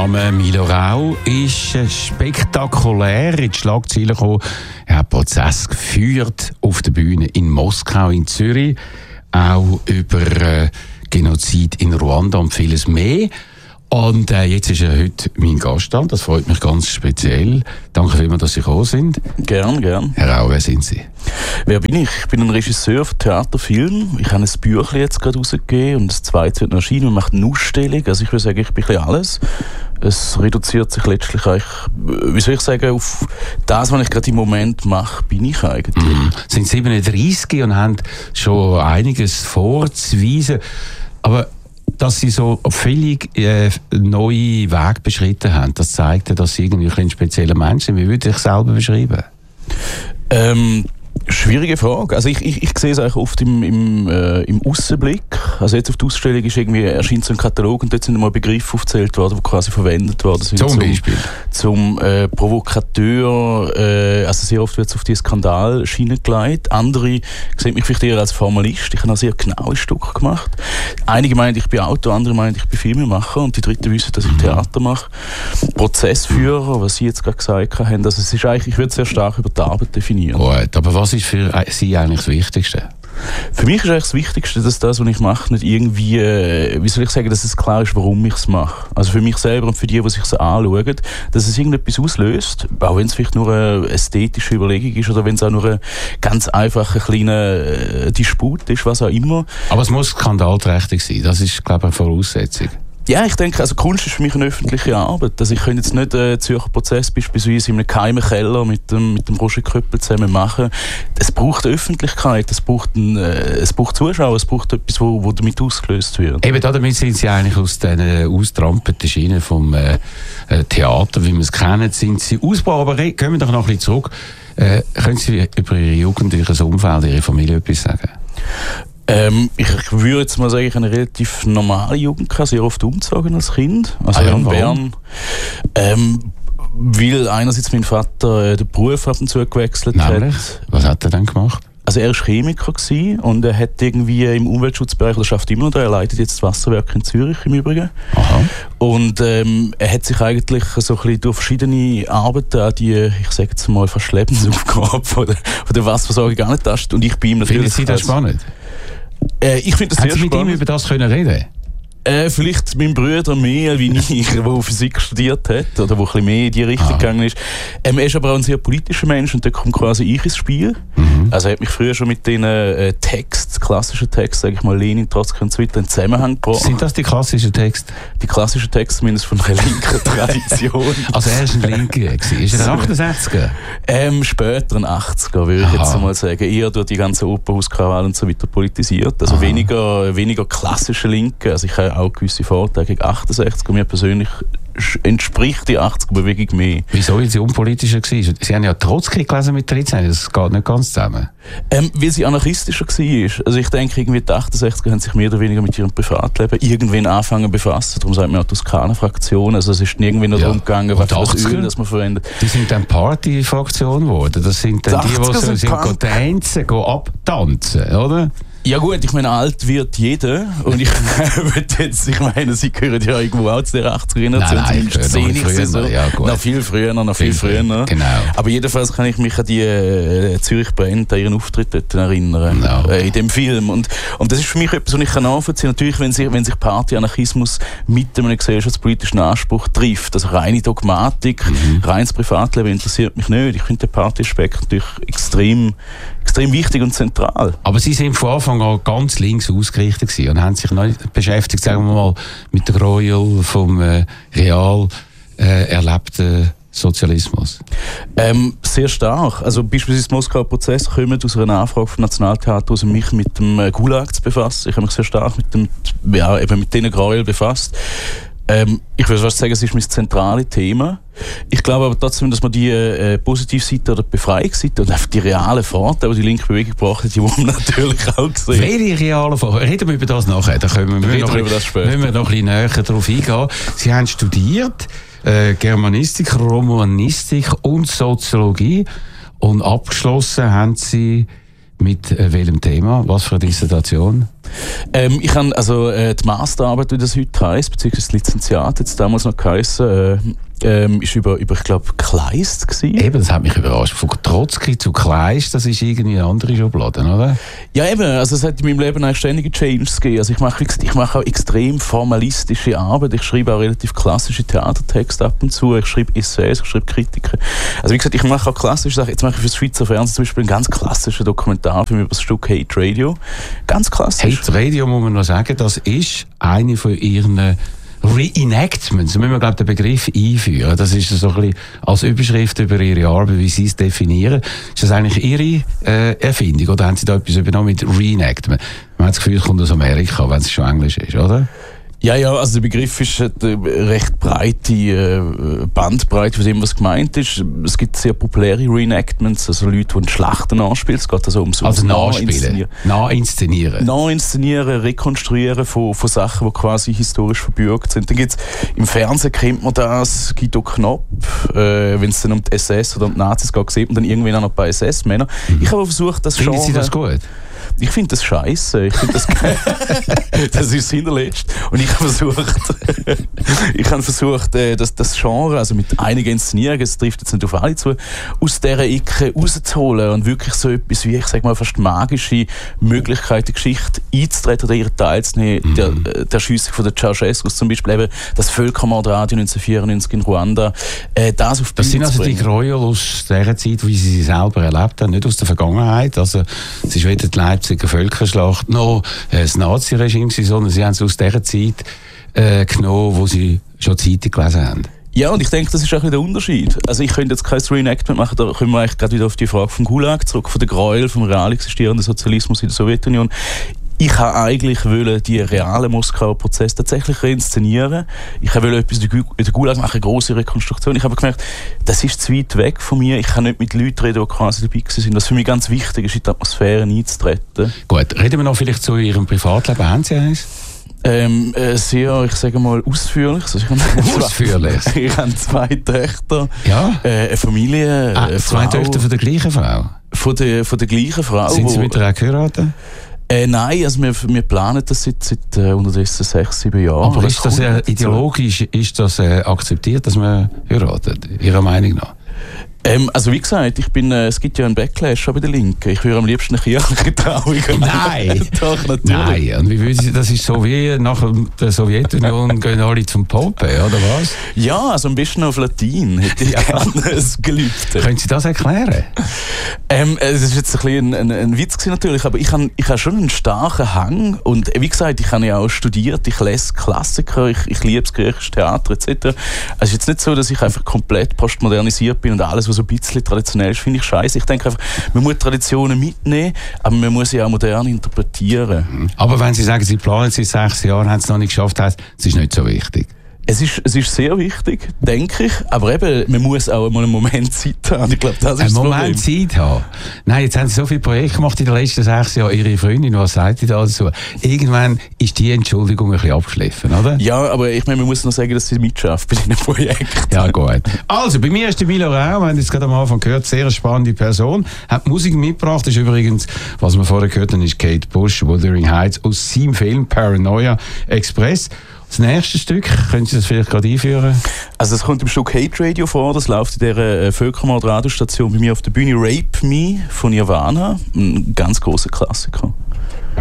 Name Milo Rau ist spektakulär in die Schlagzeilen gekommen. Er hat Prozess geführt auf der Bühne in Moskau, in Zürich, auch über Genozid in Ruanda und vieles mehr. Und jetzt ist er heute mein Gast. Das freut mich ganz speziell. Danke vielmals, dass Sie gekommen sind. Gern. Herr Rau, wer sind Sie? Wer bin ich? Ich bin ein Regisseur für Theaterfilm. Ich habe ein Büchlein jetzt gerade rausgegeben und das zweite wird noch erscheinen. Man macht eine Ausstellung. Also ich würde sagen, ich bin ein bisschen alles. Es reduziert sich letztlich eigentlich, wie soll ich sagen, auf das, was ich gerade im Moment mache, bin ich eigentlich. Sie sind 37 und haben schon einiges vorzuweisen. Aber dass Sie so völlig neue Wege beschritten haben, das zeigt ja, dass Sie irgendwie ein spezieller Mensch sind. Wie würde ich selber beschreiben? Schwierige Frage. Also ich sehe es eigentlich oft im Aussenblick. Also jetzt auf der Ausstellung ist irgendwie erscheint so ein Katalog und dort sind einmal Begriffe aufgezählt worden, die quasi verwendet worden sind. Zum Beispiel? Zum Provokateur, also sehr oft wird es auf die Skandalschiene gelegt. Andere sehen mich vielleicht eher als Formalist. Ich habe auch sehr genaue Stücke gemacht. Einige meinen, ich bin Autor, andere meinen, ich bin Filmemacher und die Dritten wissen, dass ich Theater mache. Prozessführer, was Sie jetzt gerade gesagt haben, also es ist eigentlich, ich würde es sehr stark über die Arbeit definieren. Gut, aber was ist für Sie eigentlich das Wichtigste? Für mich ist eigentlich das Wichtigste, dass das, was ich mache, nicht irgendwie, wie soll ich sagen, dass es klar ist, warum ich es mache. Also für mich selber und für die sich es anschauen, dass es irgendetwas auslöst, auch wenn es vielleicht nur eine ästhetische Überlegung ist oder wenn es auch nur ein ganz einfacher kleiner Disput ist, was auch immer. Aber es muss skandalträchtig sein, das ist, glaube ich, eine Voraussetzung. Ja, ich denke, also Kunst ist für mich eine öffentliche Arbeit. Also ich könnte jetzt nicht Zürcher Prozess beispielsweise in einem geheimen Keller mit dem Roger Köppel zusammen machen. Es braucht Öffentlichkeit, es braucht Zuschauer, es braucht etwas, wo damit ausgelöst wird. Eben damit sind Sie eigentlich aus den austrampelten Schienen vom Theater, wie wir es kennen, sind Sie ausgebaut. Aber gehen wir doch noch ein bisschen zurück. Können Sie über Ihre Jugend, Ihr Umfeld, Ihre Familie etwas sagen? Ich würde jetzt mal sagen, ich habe eine relativ normale Jugend gehabt, sehr oft umgezogen als Kind. Also in Bern. Weil einerseits mein Vater den Beruf ab und zu gewechselt hat. Was hat er dann gemacht? Also er war Chemiker gewesen und er hat irgendwie im Umweltschutzbereich, oder schafft immer noch, er leitet jetzt das Wasserwerk in Zürich im Übrigen. Aha. Und er hat sich eigentlich so ein bisschen durch verschiedene Arbeiten an die, ich sage jetzt mal, fast Lebensaufgabe von der Wasserversorgung angetastet. Und ich bin ihm natürlich... Finden Sie das spannend? Ich finde das sehr spannend. Haben Sie mit ihm über das können reden? Vielleicht mein Bruder mehr wie ich, der Physik studiert hat oder der ein bisschen mehr in die Richtung gegangen ist. Er ist aber auch ein sehr politischer Mensch und da kommt quasi ich ins Spiel. Also er hat mich früher schon mit den klassischen Texten, sage ich mal, Lenin, Trotzki und so weiter in Zusammenhang gebracht. Sind das die klassischen Texte? Die klassischen Texte zumindest von einer linken Tradition. Also er ist ein Linker gewesen. Ist er ein 68er? Später ein 80er, würde ich jetzt mal sagen. Eher durch die ganze Opernhauskrawall und so weiter politisiert. Also weniger klassische Linke. Also ich habe auch gewisse Vorteile gegen 68 und mir persönlich entspricht die 80er-Bewegung mehr. Wieso ist sie unpolitischer gewesen? Sie haben ja Trotzki gelesen mit 13, das geht nicht ganz zusammen. Weil sie anarchistischer war. Also ich denke, irgendwie die 68er haben sich mehr oder weniger mit ihrem Privatleben irgendwann angefangen zu befassen. Darum sagt man auch Toskana-Fraktion. Also es ist irgendwie noch darum gegangen, was für das Öl das man verwendet. Die sind dann Party-Fraktion geworden. Das sind dann die tanzen, abtanzen, oder? Ja gut, ich meine, alt wird jeder und ich meine, Sie gehören ja irgendwo auch zu der 80er-Generation, zumindest sehe ich sie so. Ja, noch viel früher. Genau. Aber jedenfalls kann ich mich an die Zürich brennt, an ihren Auftritt dort erinnern, in dem Film. Und das ist für mich etwas, was ich nachvollziehen kann. Natürlich, wenn sich Partyanarchismus mit einem gesellschaftspolitischen Anspruch trifft, also reine Dogmatik, reines Privatleben interessiert mich nicht. Ich finde den Partyaspekt natürlich extrem wichtig und zentral. Aber Sie sind von Anfang an ganz links ausgerichtet gewesen und haben sich noch beschäftigt, sagen wir mal, mit der Gräuel vom real erlebten Sozialismus. Sehr stark. Also beispielsweise der Moskauer Prozess kommt aus einer Anfrage vom Nationaltheater aus, mich mit dem Gulag zu befassen. Ich habe mich sehr stark mit diesen Gräuel befasst. Ich würde fast sagen, es ist mein zentrales Thema. Ich glaube aber trotzdem, dass man die Positivseite oder die Befreiungsseite und einfach die realen Vorteile, die die linke Bewegung gebracht hat, die wollen wir natürlich auch sehen. Welche realen Vorteile? Reden wir über das nachher. Da müssen wir noch ein bisschen näher darauf eingehen. Sie haben studiert Germanistik, Romanistik und Soziologie und abgeschlossen haben Sie Mit welchem Thema? Was für eine Dissertation? Ich habe die Masterarbeit, wie das heute heisst, beziehungsweise das Lizenziat, jetzt damals noch geheissen, ist über ich glaube, Kleist gewesen. Eben, das hat mich überrascht. Von Trotzki zu Kleist, das ist irgendwie eine andere Schublade, oder? Ja, eben. Also es hat in meinem Leben eigentlich ständige Changes gegeben. Also ich mache auch extrem formalistische Arbeit. Ich schreibe auch relativ klassische Theatertexte ab und zu. Ich schreibe Essays, ich schreibe Kritiken. Also wie gesagt, ich mache auch klassische Sachen. Jetzt mache ich für das Schweizer Fernsehen zum Beispiel einen ganz klassischen Dokumentarfilm über das Stück Hate Radio. Ganz klassisch. Hate Radio, muss man noch sagen, das ist eine von ihren Reenactments, da müssen wir, glaube ich, den Begriff einführen. Das ist so ein bisschen als Überschrift über ihre Arbeit, wie sie es definieren. Ist das eigentlich ihre Erfindung, oder haben sie da etwas übernommen mit Reenactment? Man hat das Gefühl, es kommt aus Amerika, wenn es schon Englisch ist, oder? Ja, also der Begriff ist eine recht breite Bandbreite von dem, was gemeint ist. Es gibt sehr populäre Reenactments, also Leute, die Schlachten nachspielen. Es geht also ums Nachspielen, Nahinszenieren. Nahinszenieren, Rekonstruieren von Sachen, die quasi historisch verbürgt sind. Dann gibt's im Fernsehen, kennt man das, Guido Knopp, wenn es dann um die SS oder um die Nazis geht, sieht man dann irgendwann auch noch ein paar SS-Männer. Ich habe versucht, das Finden Sie das gut? Ich finde das scheiße. Ich finde das geil. Das ist das Hinterletzte. Und ich habe versucht, das Genre, also mit einigen Inszenierungen, es trifft jetzt nicht auf alle zu, aus dieser Ecke rauszuholen und wirklich so etwas wie, ich sage mal, fast magische Möglichkeit, die Geschichte einzutreten oder ihr teilzunehmen. Der Erschießung von der Ceausescu zum Beispiel, eben das Völkermordradio 1994 in Ruanda. Das sind also die Gräuel aus der Zeit, wie sie selber erlebt haben, nicht aus der Vergangenheit. Also es ist weder die Leipziger Völkerschlacht noch das Naziregime, sondern sie haben es aus der Zeit genommen, wo sie schon Zeitung gelesen haben. Ja, und ich denke, das ist auch der Unterschied. Also ich könnte jetzt kein Reenactment machen, da kommen wir eigentlich gerade wieder auf die Frage vom Gulag zurück, von der Gräuel, vom real existierenden Sozialismus in der Sowjetunion. Ich wollte eigentlich die realen Moskauer Prozesse tatsächlich reinszenieren. Ich wollte etwas in der Gulag machen, eine grosse Rekonstruktion. Ich habe gemerkt, das ist zu weit weg von mir. Ich kann nicht mit Leuten reden, die quasi dabei sind. Was für mich ganz wichtig ist, in die Atmosphäre einzutreten. Gut, reden wir noch vielleicht zu Ihrem Privatleben. Haben Sie eins? Sehr, ich sage mal, ausführlich. Also ausführlich? Ich habe 2 Töchter, ja? Eine Familie, eine 2 Töchter von der gleichen Frau? Von der gleichen Frau. Sind Sie mit ihr geheiratet? Nein, also wir planen das seit unterdessen 6-7 Jahren. Aber ist das ideologisch ist akzeptiert, dass man heiratet, Ihrer Meinung nach? Also wie gesagt, es gibt ja einen Backlash bei der Linken. Ich würde am liebsten eine kirchliche Trauung. Nein! Doch, natürlich. Nein, und wie würden Sie, das ist so wie nach der Sowjetunion gehen alle zum Pope, oder was? Ja, also am besten auf Latin hätte ich gerne ein Gelübde. Können Sie das erklären? Es ist jetzt ein bisschen ein Witz gewesen, natürlich, aber ich habe schon einen starken Hang und wie gesagt, ich habe ja auch studiert, ich lese Klassiker, ich liebe das griechische Theater etc. Es ist jetzt nicht so, dass ich einfach komplett postmodernisiert bin und alles, was so ein bisschen traditionell ist, finde ich scheiße. Ich denke einfach, man muss Traditionen mitnehmen, aber man muss sie auch modern interpretieren. Aber wenn Sie sagen, Sie planen seit 6 Jahren, haben es noch nicht geschafft, heißt, es ist nicht so wichtig. Es ist sehr wichtig, denke ich, aber eben, man muss auch mal einen Moment Zeit haben. Ich glaube, das ist das Problem. Einen Moment Zeit haben? Nein, jetzt haben Sie so viele Projekte gemacht in den letzten 6 Jahren. Ihre Freundin, was sagt die dazu? Irgendwann ist die Entschuldigung ein bisschen abgeschliffen, oder? Ja, aber ich meine, man muss noch sagen, dass sie mitschafft bei diesem Projekt. Ja, gut. Also, bei mir ist der Milo Rau, wir haben jetzt gerade am Anfang gehört, sehr spannende Person. Hat Musik mitgebracht, das ist übrigens, was wir vorher gehört haben, ist Kate Bush, Wuthering Heights, aus seinem Film Paranoia Express. Das nächste Stück, können Sie das vielleicht gerade einführen? Also es kommt im Stück Hate Radio vor, das läuft in dieser Völkermord-Radiostation bei mir auf der Bühne, Rape Me von Nirvana, ein ganz grosser Klassiker.